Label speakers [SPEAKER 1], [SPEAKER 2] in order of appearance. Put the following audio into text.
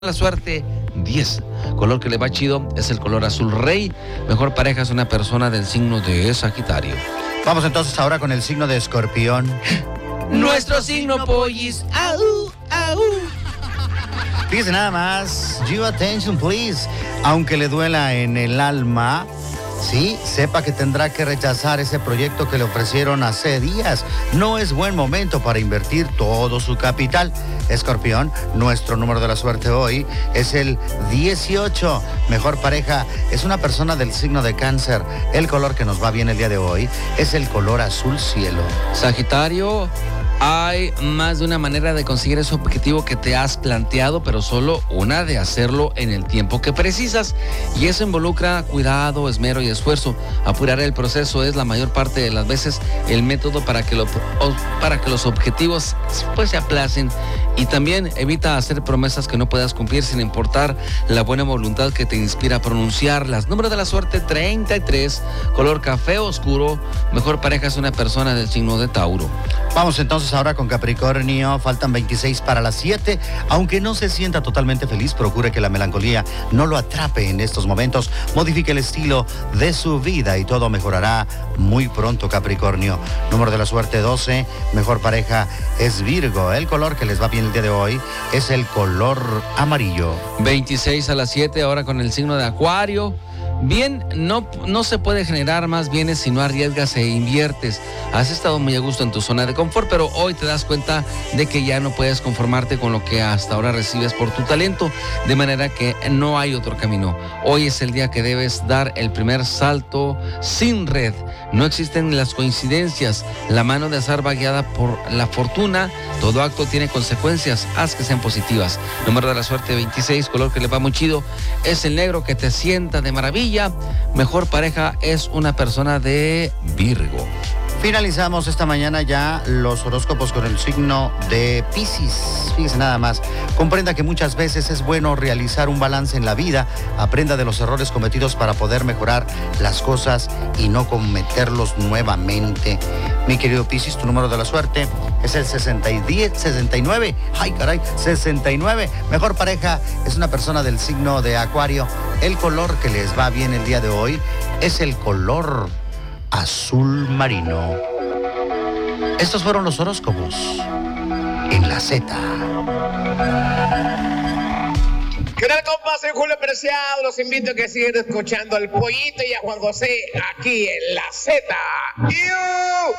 [SPEAKER 1] La suerte 10. Color que le va chido es el color azul rey. Mejor pareja es una persona del signo de Sagitario.
[SPEAKER 2] Vamos entonces ahora con el signo de Escorpión.
[SPEAKER 1] Nuestro signo pollis. ¡Au! ¡Au!
[SPEAKER 2] Fíjese nada más. Due attention, please. Aunque le duela en el alma, sí, sepa que tendrá que rechazar ese proyecto que le ofrecieron hace días. No es buen momento para invertir todo su capital. Escorpión, nuestro número de la suerte hoy es el 18. Mejor pareja es una persona del signo de Cáncer. El color que nos va bien el día de hoy es el color azul cielo.
[SPEAKER 1] Sagitario, hay más de una manera de conseguir ese objetivo que te has planteado, pero solo una de hacerlo en el tiempo que precisas. Y eso involucra cuidado, esmero y esfuerzo. Apurar el proceso es la mayor parte de las veces el método para que los objetivos pues se aplacen. Y también evita hacer promesas que no puedas cumplir sin importar la buena voluntad que te inspira a pronunciarlas. Número de la suerte 33, color café oscuro. Mejor pareja es una persona del signo de Tauro.
[SPEAKER 2] Vamos entonces ahora con Capricornio. Faltan 26 para las 7. Aunque no se sienta totalmente feliz, procure que la melancolía no lo atrape en estos momentos. Modifique el estilo de su vida y todo mejorará muy pronto, Capricornio. Número de la suerte 12. Mejor pareja es Virgo. El color que les va bien el día de hoy es el color amarillo.
[SPEAKER 1] 26 a las 7, ahora con el signo de Acuario. Bien, no se puede generar más bienes si no arriesgas e inviertes. Has estado muy a gusto en tu zona de confort, pero hoy te das cuenta de que ya no puedes conformarte con lo que hasta ahora recibes por tu talento, de manera que no hay otro camino. Hoy es el día que debes dar el primer salto sin red. No existen las coincidencias. La mano de azar va guiada por la fortuna. Todo acto tiene consecuencias. Haz que sean positivas. Número de la suerte 26, color que le va muy chido es el negro, que te sienta de maravilla. Mejor pareja es una persona de Virgo.
[SPEAKER 2] Finalizamos esta mañana ya los horóscopos con el signo de Piscis. Fíjese nada más. Comprenda que muchas veces es bueno realizar un balance en la vida. Aprenda de los errores cometidos para poder mejorar las cosas y no cometerlos nuevamente. Mi querido Piscis, tu número de la suerte es el 69. ¡Ay, caray! 69. Mejor pareja es una persona del signo de Acuario. El color que les va bien el día de hoy es el color azul marino. Estos fueron los horóscopos en la Z.
[SPEAKER 3] ¿Qué tal, compas? Soy Julio Preciado. Los invito a que sigan escuchando al Pollito y a Juan José aquí en la Z. ¡Iu!